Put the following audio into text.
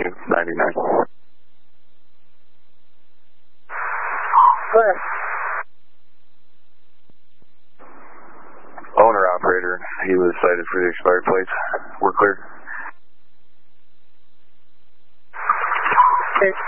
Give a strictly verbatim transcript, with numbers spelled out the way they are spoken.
ninety-nine. Go ahead. Owner operator, he was cited for the expired plates. We're clear. Okay.